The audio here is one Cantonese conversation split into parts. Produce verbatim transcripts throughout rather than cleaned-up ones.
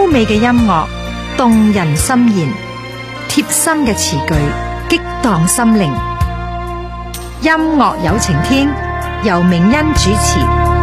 美嘅音樂，動人心弦，貼心嘅詞句，激盪心靈。音樂有晴天，由明恩主持。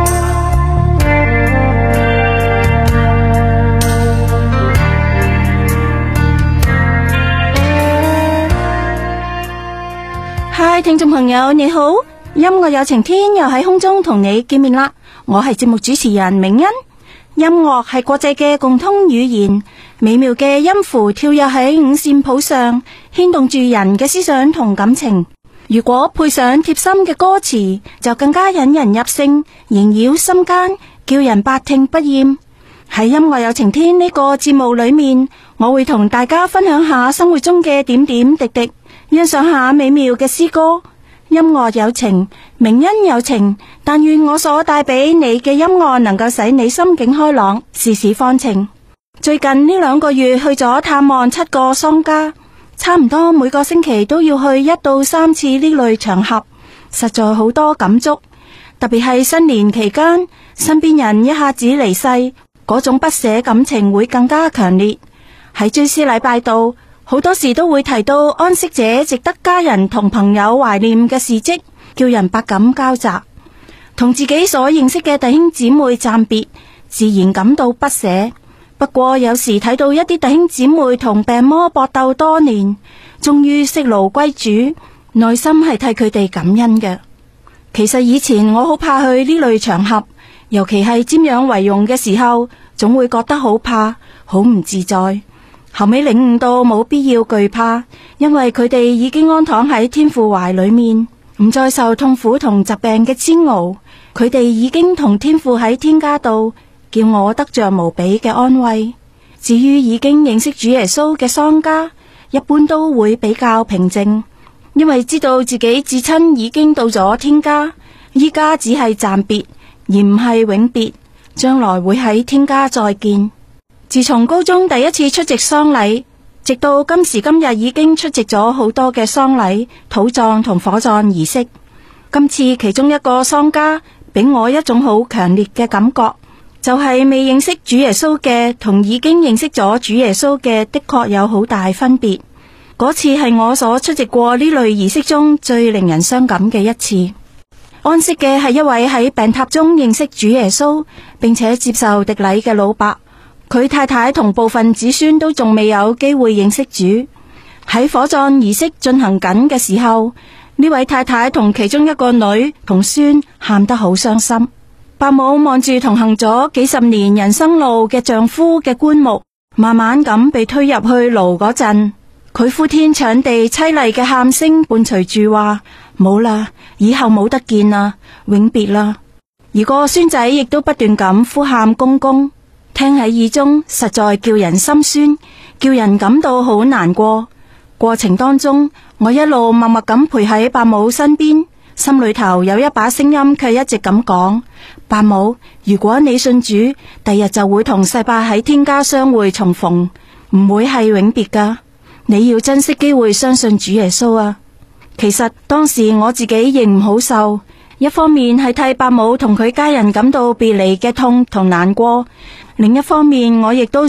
嗨，聽眾朋友你好，音樂有晴天又喺空中同你見面啦。我係節目主持人明恩。音樂係國際嘅共通語言，美妙嘅音符跳躍喺五線譜上，牽動住人嘅思想同感情。如果配上貼心嘅歌詞，就更加引人入勝，縈繞心間，叫人百聽不厭。喺音樂有晴天呢個節目裏面，我會同大家分享下生活中嘅點點滴滴，欣賞下美妙嘅詩歌。音樂有情，明恩有情，但願我所帶俾你嘅音樂能夠使你心境開朗，事事放晴。最近呢兩個月去咗探望七個喪家，差唔多每個星期都要去一到三次呢類場合，實在好多感觸。特別係新年期間，身邊人一下子離世，嗰種不捨感情會更加強烈。喺追思禮拜度，好多時都會提到安息者值得家人同朋友懷念嘅事跡，叫人百感交集。同自己所認識嘅弟兄姊妹暫別，自然感到不捨。不過有時睇到一啲弟兄姊妹同病魔搏鬥多年，終於息怒歸主，內心係替佢哋感恩嘅。其實以前我好怕去呢類場合，尤其係瞻仰遺容嘅時候，總會覺得好怕，好唔自在。後尾領悟到冇必要懼怕，因為佢哋已經安躺喺天父懷裏面，唔再受痛苦同疾病嘅煎熬。佢哋已經同天父喺天家度，叫我得着無比嘅安慰。至於已經認識主耶穌嘅喪家，一般都會比較平靜，因為知道自己至親已經到咗天家，依家只係暫別，而唔係永別，將來會喺天家再見。自從高中第一次出席喪禮，直到今時今日已經出席咗好多嘅喪禮、土葬同火葬儀式。今次其中一個喪家俾我一種好強烈嘅感覺，就係未認識主耶穌嘅同已經認識咗主耶穌嘅的確有好大分別。嗰次係我所出席過呢類儀式中最令人傷感嘅一次。安息嘅係一位喺病榻中認識主耶穌並且接受滴禮嘅老伯。佢太太同部分子孫都仲未有機會認識主。喺火葬儀式進行緊嘅時候，呢位太太同其中一個女同孫喊得好傷心。伯母望住同行咗幾十年人生路嘅丈夫嘅棺木，慢慢咁被推入去爐嗰陣，佢呼天搶地淒厲嘅喊聲伴隨住話：冇啦，以後冇得見啦，永別啦。而個孫仔亦都不斷咁呼喊公公。聽喺耳中，實在叫人心酸，叫人感到好難過。過程當中，我一路默默咁陪喺伯母身邊，心裏頭有一把聲音卻一直咁講：伯母，如果你信主，第日就會同世伯喺天家相會重逢，唔會係永別噶。你要珍惜機會相信主耶穌啊！其實當時我自己亦唔好受，一方面係替伯母同佢家人感到別離嘅痛同難過，另一方面我亦都